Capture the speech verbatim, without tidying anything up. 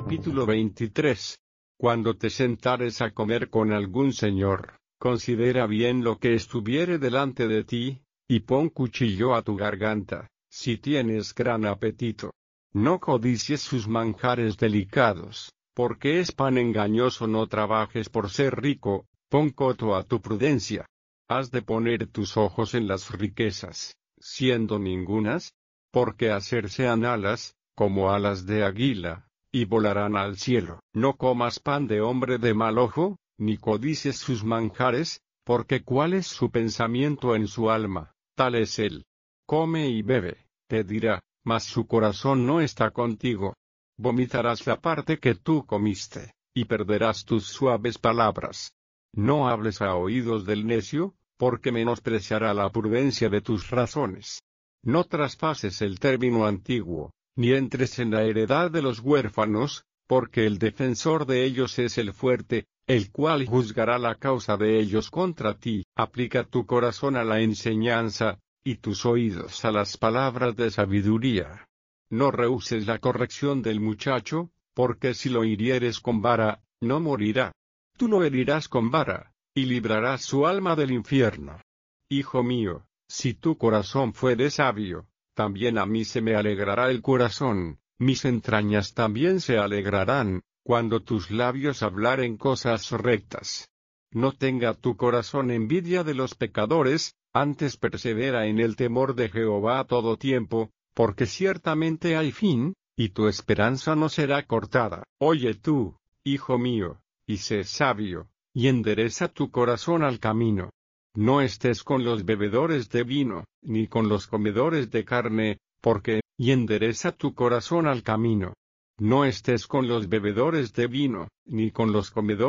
Capítulo veintitrés. Cuando te sentares a comer con algún señor, considera bien lo que estuviere delante de ti, y pon cuchillo a tu garganta, si tienes gran apetito. No codicies sus manjares delicados, porque es pan engañoso. No trabajes por ser rico, pon coto a tu prudencia. Has de poner tus ojos en las riquezas, siendo ningunas, porque hacerse han alas, como alas de águila, y volarán al cielo. No comas pan de hombre de mal ojo, ni codicies sus manjares, porque cuál es su pensamiento en su alma, tal es él. Come y bebe, te dirá, mas su corazón no está contigo. Vomitarás la parte que tú comiste, y perderás tus suaves palabras. No hables a oídos del necio, porque menospreciará la prudencia de tus razones. No traspases el término antiguo, ni entres en la heredad de los huérfanos, porque el defensor de ellos es el fuerte, el cual juzgará la causa de ellos contra ti. Aplica tu corazón a la enseñanza, y tus oídos a las palabras de sabiduría. No rehuses la corrección del muchacho, porque si lo hirieres con vara, no morirá. Tú lo herirás con vara, y librarás su alma del infierno. Hijo mío, si tu corazón fuere sabio, también a mí se me alegrará el corazón, mis entrañas también se alegrarán, cuando tus labios hablaren cosas rectas. No tenga tu corazón envidia de los pecadores, antes persevera en el temor de Jehová a todo tiempo, porque ciertamente hay fin, y tu esperanza no será cortada. Oye tú, hijo mío, y sé sabio, y endereza tu corazón al camino. No estés con los bebedores de vino, ni con los comedores de carne, porque, y endereza tu corazón al camino. No estés con los bebedores de vino, ni con los comedores